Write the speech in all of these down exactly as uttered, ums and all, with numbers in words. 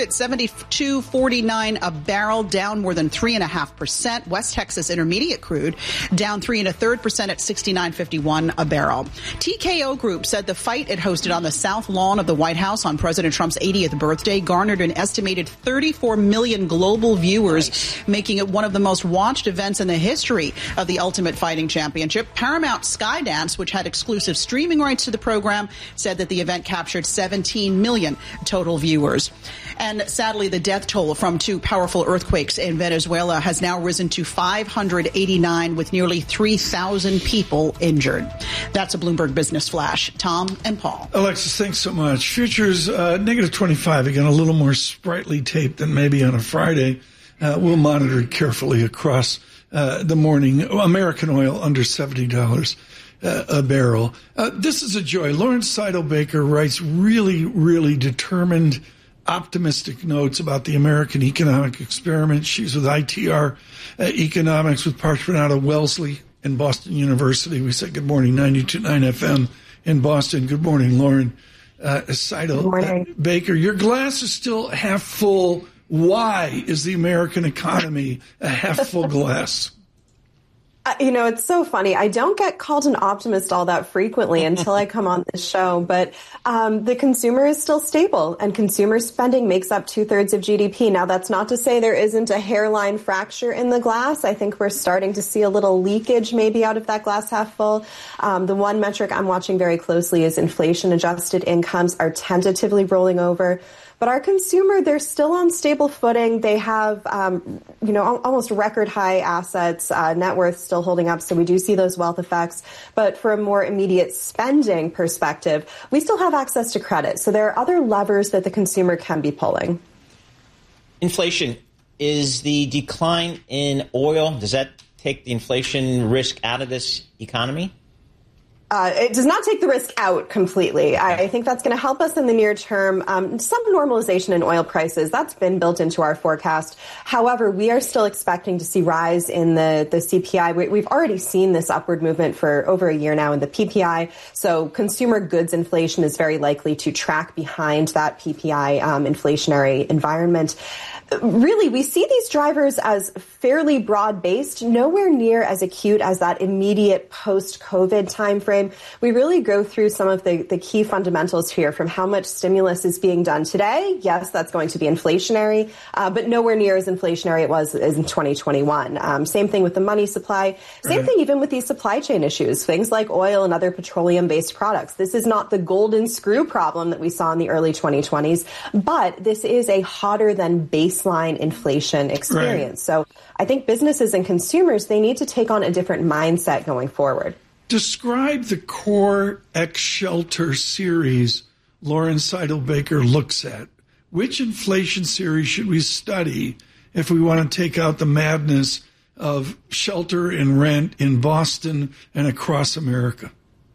at seventy-two forty-nine a barrel, down more than three and a half percent. West Texas Intermediate crude down three and a third percent at sixty-nine fifty-one a barrel. T K O Group said the fight it hosted on the South Lawn of the White House on President Trump's eightieth birthday garnered an estimated thirty-four million global viewers, nice. Making it one of the most watched events in the history of the Ultimate Fighting Championship. Paramount Skydance, which had exclusive streaming rights to the program, said that the event captured seventeen million total viewers. And sadly, the death toll from two powerful earthquakes in Venezuela has now risen to five hundred eighty-nine, with nearly three thousand people injured. That's a Bloomberg Business Flash. Tom and Paul. Alexis, thanks so much. Futures, uh, negative twenty-five. Again, a little more sprightly tape than maybe on a Friday. Uh, we'll monitor it carefully across uh, the morning. American oil under seventy dollars uh, a barrel. Uh, this is a joy. Lauren Seidel Baker writes really, really determined, optimistic notes about the American economic experiment. She's with I T R uh, Economics with Parchment out of Wellesley and Boston University. We said good morning, ninety-two point nine F M in Boston. Good morning, Lauren uh, Seidel good morning. Uh, Baker. Your glass is still half full. Why is the American economy a half full glass? Uh, you know, it's so funny. I don't get called an optimist all that frequently until I come on this show, but um, the consumer is still stable, and consumer spending makes up two-thirds of G D P. Now, that's not to say there isn't a hairline fracture in the glass. I think we're starting to see a little leakage maybe out of that glass half full. Um, the one metric I'm watching very closely is inflation-adjusted incomes are tentatively rolling over. But our consumer, they're still on stable footing. They have, um, you know, almost record high assets, uh, net worth still holding up. So we do see those wealth effects. But for a more immediate spending perspective, we still have access to credit. So there are other levers that the consumer can be pulling. Inflation. Is the decline in oil, does that take the inflation risk out of this economy? Uh, it does not take the risk out completely. I, I think that's going to help us in the near term. Um, some normalization in oil prices, that's been built into our forecast. However, we are still expecting to see rise in the, the C P I. We, we've already seen this upward movement for over a year now in the P P I. So consumer goods inflation is very likely to track behind that P P I um, inflationary environment. Really, we see these drivers as fairly broad-based, nowhere near as acute as that immediate post-COVID timeframe. We really go through some of the, the key fundamentals here, from how much stimulus is being done today. Yes, that's going to be inflationary, uh, but nowhere near as inflationary it was in twenty twenty-one. Um, same thing with the money supply. Same right. thing even with these supply chain issues, things like oil and other petroleum-based products. This is not the golden screw problem that we saw in the early twenty twenties, but this is a hotter than base baseline inflation experience. Right. So I think businesses and consumers, they need to take on a different mindset going forward. Describe the core ex-shelter series Lauren Seidel Baker looks at. Which inflation series should we study if we want to take out the madness of shelter and rent in Boston and across America?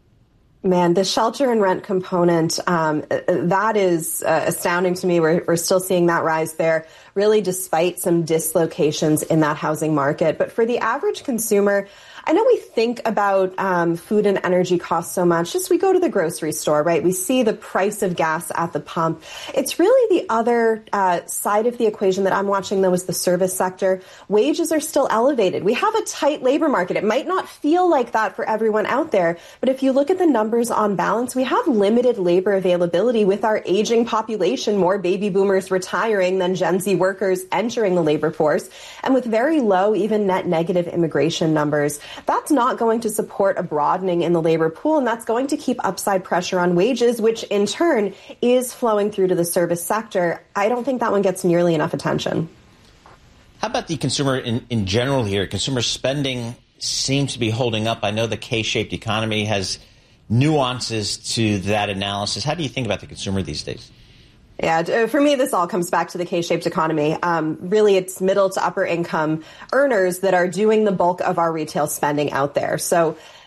Man, the shelter and rent component, um, that is uh, astounding to me. We're, we're still seeing that rise there, really, despite some dislocations in that housing market. But for the average consumer, I know we think about um, food and energy costs so much. Just we go to the grocery store, right? We see the price of gas at the pump. It's really the other uh, side of the equation that I'm watching, though, is the service sector. Wages are still elevated. We have a tight labor market. It might not feel like that for everyone out there, but if you look at the numbers on balance, we have limited labor availability with our aging population, more baby boomers retiring than Gen Z workers entering the labor force, and with very low, even net negative immigration numbers. That's not going to support a broadening in the labor pool, and that's going to keep upside pressure on wages, which in turn is flowing through to the service sector. I don't think that one gets nearly enough attention. How about the consumer in, in general here? Consumer spending seems to be holding up. I know the K-shaped economy has nuances to that analysis. How do you think about the consumer these days? Yeah, for me, this all comes back to the K-shaped economy. Um, really, it's middle to upper income earners that are doing the bulk of our retail spending out there. So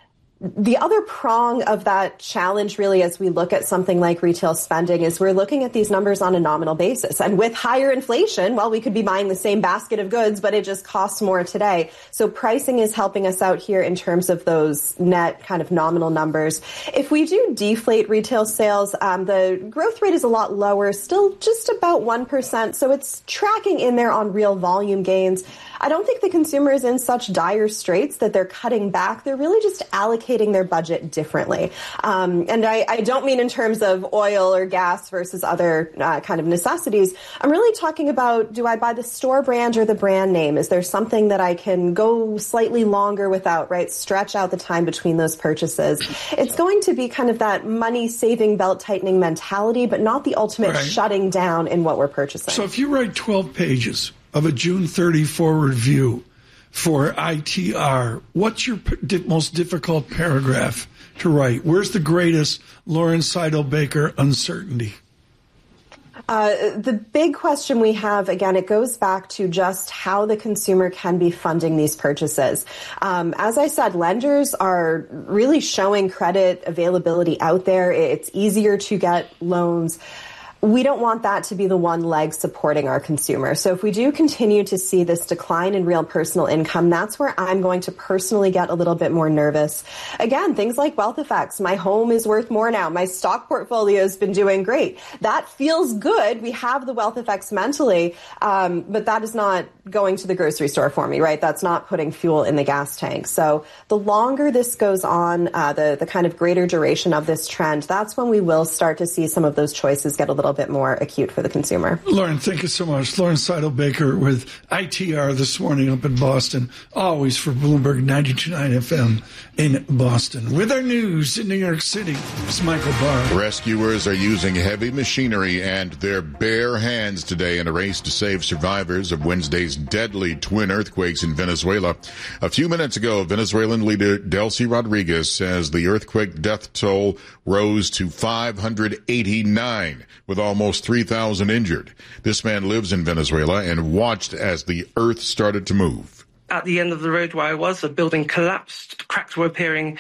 The other prong of that challenge, really, as we look at something like retail spending, is we're looking at these numbers on a nominal basis. And with higher inflation, well, we could be buying the same basket of goods, but it just costs more today. So pricing is helping us out here in terms of those net kind of nominal numbers. If we do deflate retail sales, um, the growth rate is a lot lower, still just about one percent. So it's tracking in there on real volume gains. I don't think the consumer is in such dire straits that they're cutting back. They're really just allocating their budget differently. Um, and I, I don't mean in terms of oil or gas versus other uh, kind of necessities. I'm really talking about, do I buy the store brand or the brand name? Is there something that I can go slightly longer without, right? Stretch out the time between those purchases. It's going to be kind of that money-saving, belt-tightening mentality, but not the ultimate right. shutting down in what we're purchasing. So if you write twelve pages of a June thirtieth forward view for I T R, what's your p- most difficult paragraph to write? Where's the greatest Lauren Seidel Baker uncertainty? Uh, the big question we have, again, it goes back to just how the consumer can be funding these purchases. Um, as I said, lenders are really showing credit availability out there. It's easier to get loans. We don't want that to be the one leg supporting our consumer. So if we do continue to see this decline in real personal income, that's where I'm going to personally get a little bit more nervous. Again, things like wealth effects. My home is worth more now. My stock portfolio has been doing great. That feels good. We have the wealth effects mentally, um, but that is not going to the grocery store for me, right? That's not putting fuel in the gas tank. So the longer this goes on, uh, the, the kind of greater duration of this trend, that's when we will start to see some of those choices get a little bit more acute for the consumer. Lauren, thank you so much. Lauren Seidel Baker with I T R this morning up in Boston, always for Bloomberg ninety-two point nine F M in Boston. With our news in New York City, it's Michael Barr. Rescuers are using heavy machinery and their bare hands today in a race to save survivors of Wednesday's deadly twin earthquakes in Venezuela. A few minutes ago, Venezuelan leader Delcy Rodriguez says the earthquake death toll rose to five hundred eighty-nine, with almost three thousand injured. This man lives in Venezuela and watched as the earth started to move. At the end of the road where I was, the building collapsed. Cracks were appearing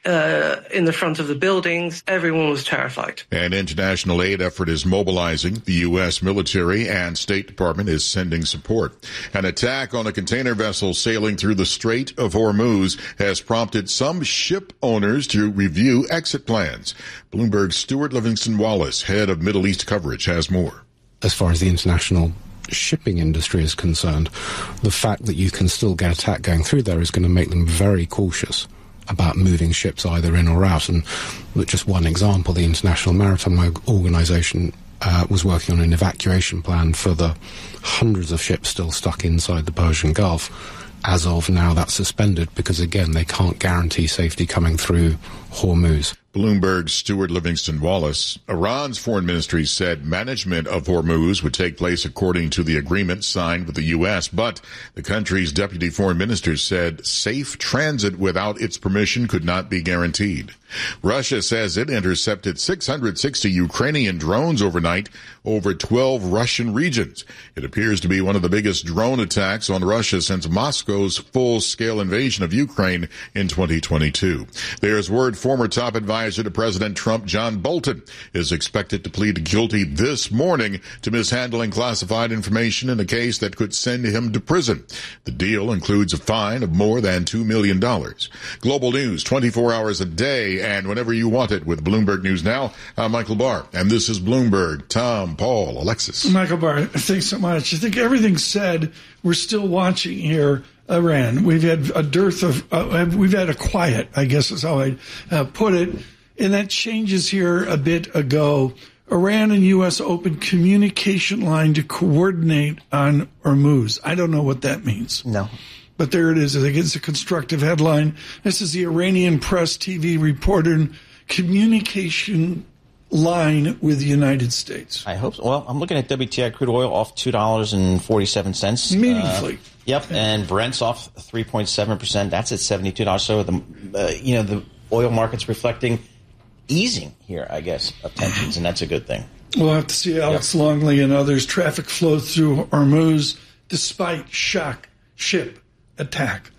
uh, in the front of the buildings. Everyone was terrified. An international aid effort is mobilizing. The U S military and State Department is sending support. An attack on a container vessel sailing through the Strait of Hormuz has prompted some ship owners to review exit plans. Bloomberg's Stuart Livingston Wallace, head of Middle East coverage, has more. As far as the international shipping industry is concerned, the fact that you can still get attack going through there is going to make them very cautious about moving ships either in or out. And just one example, the International Maritime Organization uh, was working on an evacuation plan for the hundreds of ships still stuck inside the Persian Gulf. As of now, that's suspended because, again, they can't guarantee safety coming through Hormuz. Bloomberg's Stuart Livingston Wallace. Iran's foreign ministry said management of Hormuz would take place according to the agreement signed with the U S, but the country's deputy foreign minister said safe transit without its permission could not be guaranteed. Russia says it intercepted six hundred sixty Ukrainian drones overnight over twelve Russian regions. It appears to be one of the biggest drone attacks on Russia since Moscow's full-scale invasion of Ukraine in twenty twenty-two. There's word former top advisor to President Trump, John Bolton, is expected to plead guilty this morning to mishandling classified information in a case that could send him to prison. The deal includes a fine of more than two million dollars. Global news twenty-four hours a day and whenever you want it with Bloomberg News Now. I'm Michael Barr, and this is Bloomberg. Tom, Paul, Alexis. Michael Barr, thanks so much. I think everything's said. We're still watching here Iran. We've had a dearth of, uh, we've had a quiet, I guess is how I'd uh, put it. And that changes here a bit ago. Iran and U S opened communication line to coordinate on Hormuz. I don't know what that means. No. But there it is. I think it's a constructive headline. This is the Iranian press T V reporter, communication line with the United States. I hope so. Well, I'm looking at W T I crude oil off two dollars and forty-seven cents. Meaningfully. Uh, yep, and Brent's off three point seven percent. That's at seventy-two dollars. So, the uh, you know, the oil market's reflecting easing here, I guess, of tensions, and that's a good thing. We'll have to see Alex yep. Longley and others. Traffic flow through Hormuz despite shock ship attack.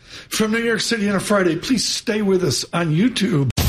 From New York City on a Friday, please stay with us on YouTube.